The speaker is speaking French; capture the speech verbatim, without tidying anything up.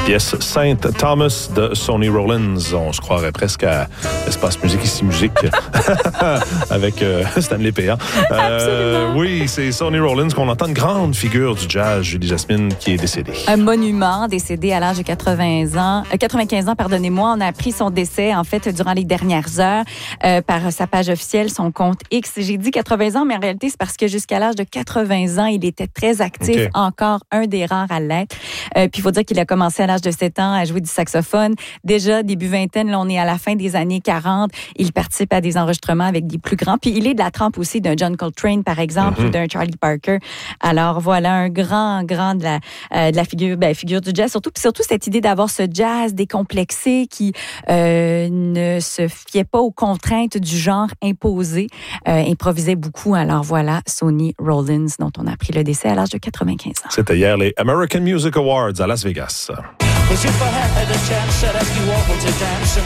Yes, Saint Thomas de Sonny Rollins. On se croirait presque à Espace Musique ici Musique avec euh, Stanley Péan. Euh, oui, c'est Sonny Rollins qu'on entend, une grande figure du jazz, Julie Jasmine, qui est décédée. Un monument, décédé à l'âge de quatre-vingts ans, euh, quatre-vingt-quinze ans, pardonnez-moi. On a appris son décès, en fait, durant les dernières heures euh, par sa page officielle, son compte X. J'ai dit quatre-vingts ans, mais en réalité, c'est parce que jusqu'à l'âge de quatre-vingts ans, il était très actif, okay. Encore un des rares à l'être. Euh, puis il faut dire qu'il a commencé à l'âge de sept ans à jouer du saxophone. Déjà, début vingtaine, là, on est à la fin des années quarante. Il participe à des enregistrements avec des plus grands. Puis il est de la trempe aussi d'un John Coltrane, par exemple, mm-hmm. ou d'un Charlie Parker. Alors voilà, un grand, grand de la, euh, de la figure, ben, figure du jazz. Surtout, puis surtout cette idée d'avoir ce jazz décomplexé qui euh, ne se fiait pas aux contraintes du genre imposé. Euh, improvisait beaucoup. Alors voilà, Sonny Rollins, dont on a appris le décès à l'âge de quatre-vingt-quinze ans. C'était hier les American Music Awards à Las Vegas.